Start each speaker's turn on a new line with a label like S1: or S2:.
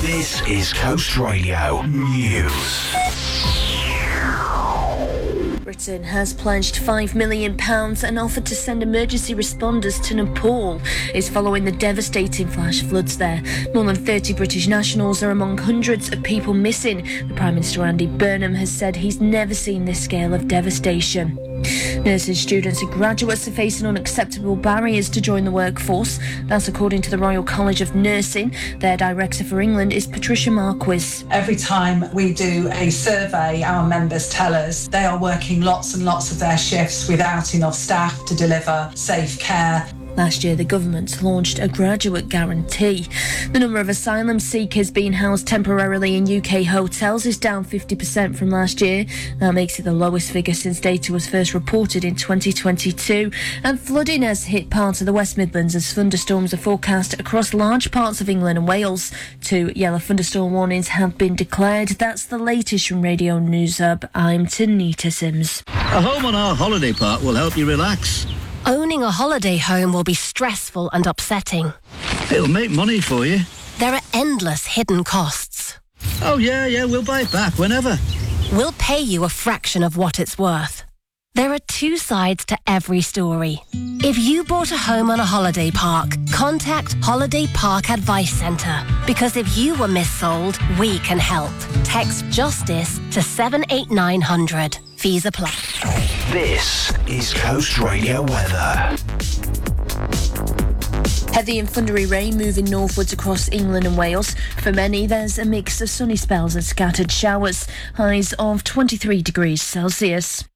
S1: This is Coast Radio News.
S2: Britain has pledged £5 million and offered to send emergency responders to Nepal. It's following the devastating flash floods there. More than 30 British nationals are among hundreds of people missing. The Prime Minister Andy Burnham has said he's never seen this scale of devastation. Nursing students and graduates are facing unacceptable barriers to join the workforce. That's according to the Royal College of Nursing. Their director for England is Patricia Marquis.
S3: Every time we do a survey, our members tell us they are working lots and lots of their shifts without enough staff to deliver safe care.
S2: Last year, the government launched a graduate guarantee. The number of asylum seekers being housed temporarily in UK hotels is down 50% from last year. That makes it the lowest figure since data was first reported in 2022. And flooding has hit parts of the West Midlands as thunderstorms are forecast across large parts of England and Wales. 2 yellow thunderstorm warnings have been declared. That's the latest from Radio News Hub. I'm Tanita Sims.
S4: A home on our holiday park will help you relax.
S5: Owning a holiday home will be stressful and upsetting.
S4: It'll make money for you.
S5: There are endless hidden costs.
S4: Oh, yeah, we'll buy it back whenever.
S5: We'll pay you a fraction of what it's worth. There are 2 sides to every story. If you bought a home on a holiday park, contact Holiday Park Advice Centre. Because if you were missold, we can help. Text JUSTICE to 78900. Fees apply.
S1: This is Coast Radio weather.
S2: Heavy and thundery rain moving northwards across England and Wales. For many, there's a mix of sunny spells and scattered showers. Highs of 23 degrees Celsius.